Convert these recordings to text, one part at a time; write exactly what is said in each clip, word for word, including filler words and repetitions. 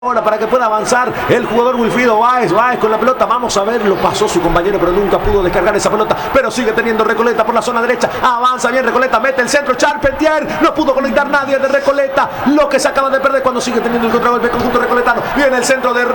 Ahora para que pueda avanzar el jugador Wilfrido Báez, Báez con la pelota, vamos a ver, lo pasó su compañero pero nunca pudo descargar esa pelota, pero sigue teniendo Recoleta por la zona derecha, avanza bien Recoleta, mete el centro, Charpentier, no pudo conectar nadie de Recoleta, lo que se acaba de perder cuando sigue teniendo el contragolpe conjunto recoletano, viene el centro de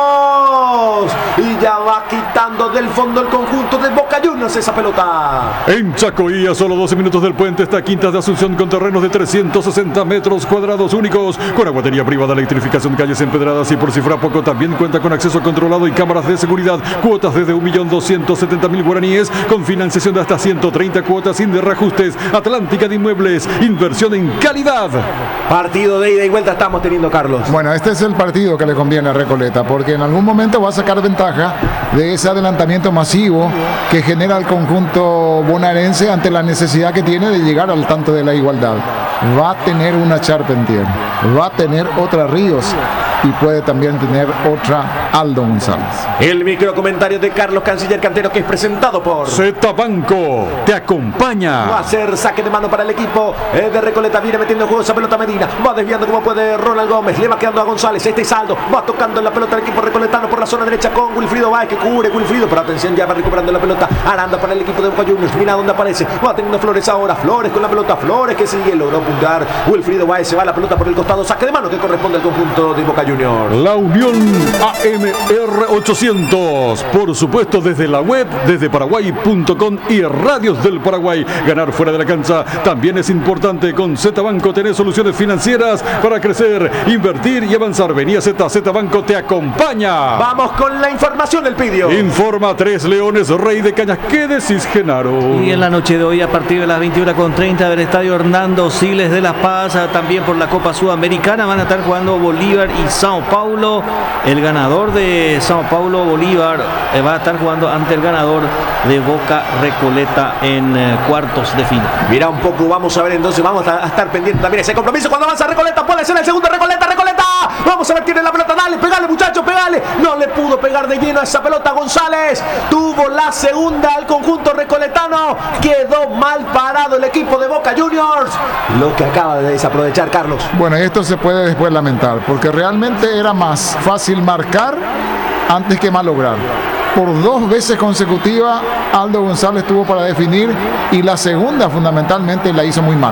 Ríos, y ya va quitando del fondo el conjunto de Boca Juniors esa pelota. En Chacoía, solo doce minutos del puente, está Quintas de Asunción con terrenos de trescientos sesenta metros cuadrados únicos, con aguatería privada, electrificación de calles en Pedradas y por si fuera poco también cuenta con acceso controlado y cámaras de seguridad, cuotas desde un millón doscientos setenta mil guaraníes, con financiación de hasta ciento treinta cuotas sin reajustes. Atlántica de Inmuebles, inversión en calidad. Partido de ida y vuelta estamos teniendo, Carlos. Bueno, este es el partido que le conviene a Recoleta, porque en algún momento va a sacar ventaja de ese adelantamiento masivo que genera el conjunto bonaerense ante la necesidad que tiene de llegar al tanto de la igualdad. Va a tener una Charpentier, va a tener otra Ríos y puede también tener otra Aldo González. El micro comentario de Carlos Canciller Cantero, que es presentado por Z Banco, te acompaña. Va a ser saque de mano para el equipo eh, de Recoleta, viene metiendo en juego esa pelota Medina, va desviando como puede Ronald Gómez, le va quedando a González, este es Aldo, va tocando la pelota el equipo recoletano por la zona derecha con Wilfrido Báez, que cubre Wilfrido, pero atención, ya va recuperando la pelota, Aranda para el equipo de Boca Juniors, mira dónde aparece, va teniendo Flores ahora, Flores con la pelota, Flores que sigue, logró apuntar, Wilfrido Báez se va la pelota por el costado, saque de mano que corresponde al conjunto de Boca Juniors. La Unión A M R ochocientos, por supuesto desde la web, desde paraguay punto com y Radios del Paraguay. Ganar fuera de la cancha también es importante. Con Z Banco tenés soluciones financieras para crecer, invertir y avanzar. Vení a Z, Z Banco te acompaña. Vamos con la información del Pidio. Informa Tres Leones, Rey de Cañas. ¿Qué decís, Genaro? Y en la noche de hoy, a partir de las veintiuna con treinta del estadio Hernando Siles de La Paz, también por la Copa Sudamericana, van a estar jugando Bolívar y Sao Paulo. El ganador de Sao Paulo, Bolívar, eh, va a estar jugando ante el ganador de Boca Recoleta en eh, cuartos de final. Mira un poco, vamos a ver entonces, vamos a, a estar pendientes también ese compromiso cuando avanza Recoleta, puede ser el segundo Recoleta, Recoleta, vamos a ver, tiene la pelota, dale, pegale muchachos, pegale, no le pudo pegar de lleno a esa pelota González, tuvo la segunda al conjunto recoletano, quedó mal parado el equipo de Boca Juniors, lo que acaba de desaprovechar Carlos. Bueno, esto se puede después lamentar, porque realmente era más fácil marcar antes que malograr. Por dos veces consecutivas Aldo González tuvo para definir y la segunda fundamentalmente la hizo muy mal.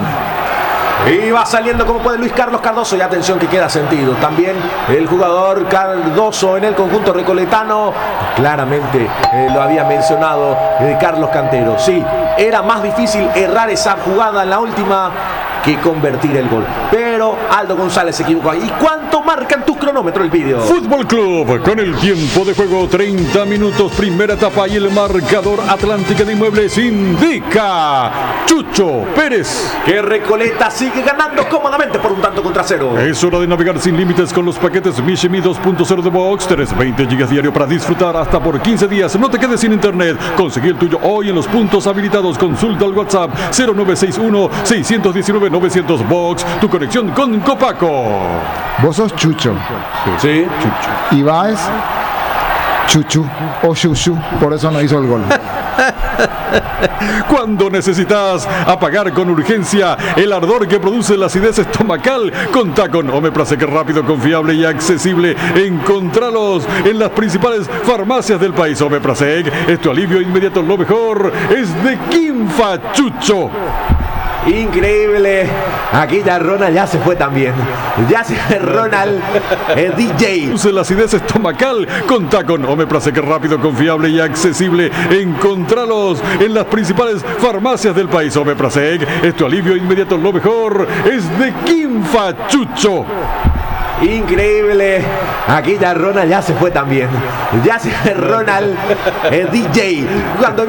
Y va saliendo como puede Luis Carlos Cardoso, y atención que queda sentido. También el jugador Cardoso en el conjunto recoletano, claramente eh, lo había mencionado eh, Carlos Cantero. Sí, era más difícil errar esa jugada en la última que convertir el gol. Pero Aldo González se equivocó. ¿Y cuánto marcan tus cronómetros el vídeo? Fútbol Club, con el tiempo de juego treinta minutos, primera etapa, y el marcador Atlántica de Inmuebles indica Chucho Pérez que Recoleta sigue ganando cómodamente por un tanto contra cero. Es hora de navegar sin límites con los paquetes Mishimi dos punto cero de Box, trescientos veinte gigas diario para disfrutar hasta por quince días. No te quedes sin internet. Conseguí el tuyo hoy en los puntos habilitados. Consulta al WhatsApp cero nueve seis uno, seis uno nueve, novecientos Box, tu conexión con Copaco. Vos sos Chucho. Sí, Chucho. Y Báez, Chuchu o Chuchu, por eso no hizo el gol. Cuando necesitas apagar con urgencia el ardor que produce la acidez estomacal, contá con Omeprazec, rápido, confiable y accesible. Encontralos en las principales farmacias del país. Omeprazec es tu alivio inmediato, lo mejor es de Quinfa, Chucho. Increíble. Aquí ya Ronald ya se fue también. Ya se fue Ronald, el D J. Use la acidez estomacal. Contá con Omeprazec, rápido, confiable y accesible. Encontralos en las principales farmacias del país. Omeprazec es tu alivio inmediato, lo mejor es de Quinfa, Chucho. Increíble. Aquí ya Ronald ya se fue también. Ya se fue Ronald, el D J. Cuando